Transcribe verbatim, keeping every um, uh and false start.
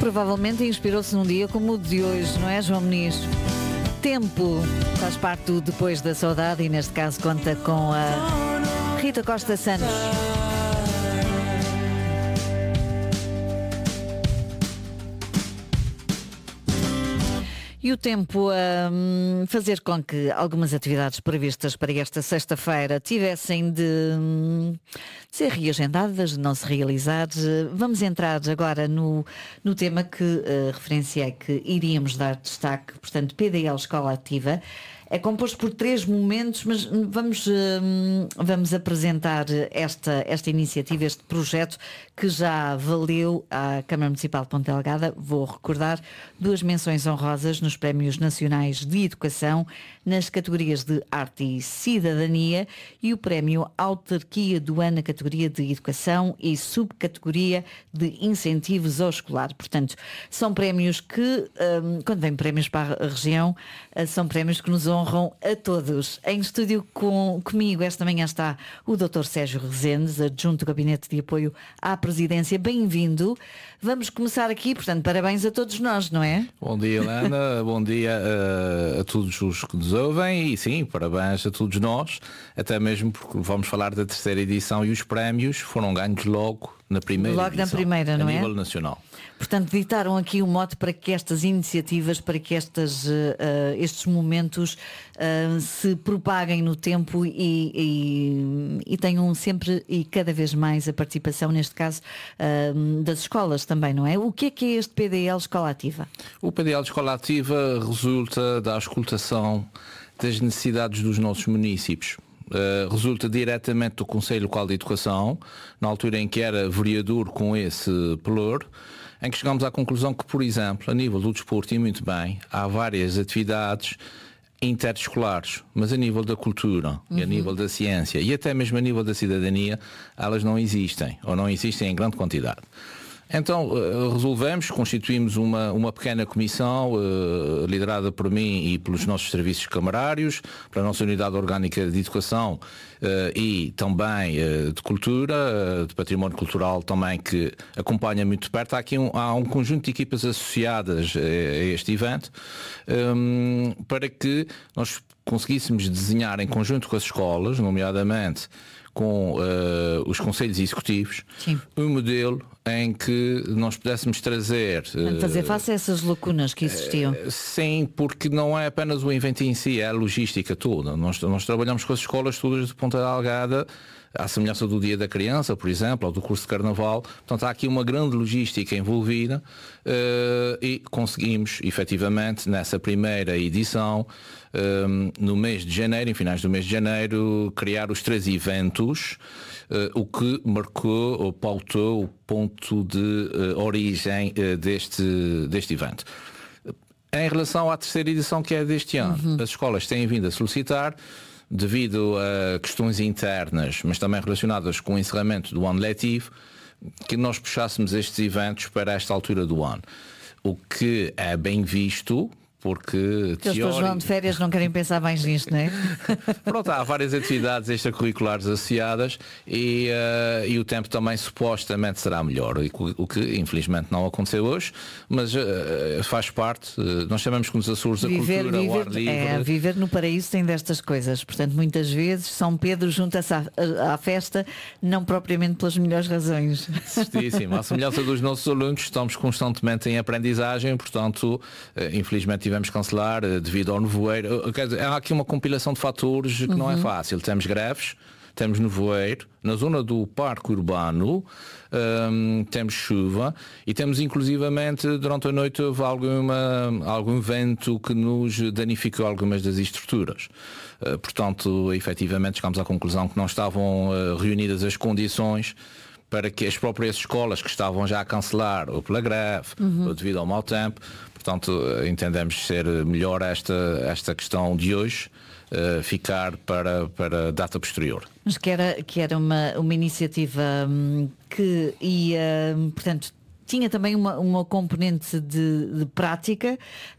Provavelmente inspirou-se num dia como o de hoje, não é, João Muniz? Tempo faz parte do Depois da Saudade e neste caso conta com a Rita Costa Santos. E o tempo a hum, fazer com que algumas atividades previstas para esta sexta-feira tivessem de hum, ser reagendadas, de não se realizar. Vamos entrar agora no, no tema que uh, referenciei que iríamos dar destaque, portanto, P D L Escola Ativa. É composto por três momentos, mas vamos, hum, vamos apresentar esta, esta iniciativa, este projeto que já valeu à Câmara Municipal de Ponta Delgada. Vou recordar duas menções honrosas nos Prémios Nacionais de Educação, nas categorias de Arte e Cidadania e o Prémio Autarquia do Ano na categoria de Educação e subcategoria de Incentivos ao Escolar. Portanto, são prémios que, hum, quando vêm prémios para a região, são prémios que nos honram a todos. Em estúdio com, comigo esta manhã está o doutor Sérgio Rezendes, adjunto do Gabinete de Apoio à Presidência. Bem-vindo. Vamos começar aqui, portanto, parabéns a todos nós, não é? Bom dia, Helena. Bom dia uh, a todos os que nos ouvem e sim, parabéns a todos nós, até mesmo porque vamos falar da terceira edição e os prémios foram ganhos logo na primeira logo edição, na primeira, não a é? nível nacional. Portanto, ditaram aqui o mote para que estas iniciativas, para que estas, uh, uh, estes momentos uh, se propaguem no tempo e, e, e tenham sempre e cada vez mais a participação, neste caso, uh, das escolas também, não é? O que é que é este P D L Escola Ativa? O P D L Escola Ativa resulta da auscultação das necessidades dos nossos municípios. Uh, resulta diretamente do Conselho Local de Educação, na altura em que era vereador com esse pelour, em que chegamos à conclusão que, por exemplo, a nível do desporto, e muito bem, há várias atividades interescolares, mas a nível da cultura, uhum. e a nível da ciência e até mesmo a nível da cidadania, elas não existem, ou não existem em grande quantidade. Então resolvemos, constituímos uma, uma pequena comissão uh, liderada por mim e pelos nossos serviços camarários, pela nossa unidade orgânica de educação uh, e também uh, de cultura, uh, de património cultural também, que acompanha muito de perto. Há aqui um, há um conjunto de equipas associadas a, a este evento um, para que nós conseguíssemos desenhar em conjunto com as escolas, nomeadamente com uh, os conselhos executivos, sim, um modelo em que nós pudéssemos trazer... Uh, fazer face a essas lacunas que existiam. Uh, sim, porque não é apenas o evento em si, é a logística toda. Nós, nós trabalhamos com as escolas todas de Ponta Delgada, à semelhança do Dia da Criança, por exemplo, ou do curso de Carnaval. Portanto, há aqui uma grande logística envolvida uh, e conseguimos, efetivamente, nessa primeira edição, um, no mês de janeiro, em finais do mês de janeiro, criar os três eventos, uh, o que marcou ou pautou o ponto de uh, origem uh, deste, deste evento. Em relação à terceira edição, que é deste ano, uhum. as escolas têm vindo a solicitar, devido a questões internas, mas também relacionadas com o encerramento do ano letivo, que nós puxássemos estes eventos para esta altura do ano. O que é bem visto, porque... Porque teórico... os vão de férias não querem pensar mais nisto, não é? Pronto, há várias atividades extracurriculares associadas e, uh, e o tempo também supostamente será melhor, o que infelizmente não aconteceu hoje, mas uh, faz parte. Uh, nós chamamos que nos Açores a viver, cultura, viver, o ar livre. É, viver no paraíso tem destas coisas, portanto muitas vezes São Pedro junta-se à, à festa, não propriamente pelas melhores razões. Certíssimo. À semelhança dos nossos alunos, estamos constantemente em aprendizagem, portanto, uh, infelizmente tivemos que cancelar uh, devido ao nevoeiro. Quer dizer, há aqui uma compilação de fatores que uhum. não é fácil. Temos greves, temos nevoeiro, na zona do parque urbano um, temos chuva e temos inclusivamente durante a noite houve alguma, algum vento que nos danificou algumas das estruturas. Uh, portanto, efetivamente chegamos à conclusão que não estavam uh, reunidas as condições para que as próprias escolas que estavam já a cancelar ou pela greve uhum. ou devido ao mau tempo. Portanto, entendemos ser melhor esta, esta questão de hoje uh, ficar para, para data posterior. Mas que era, que era uma, uma iniciativa hum, que ia, portanto, tinha também uma, uma componente de, de prática,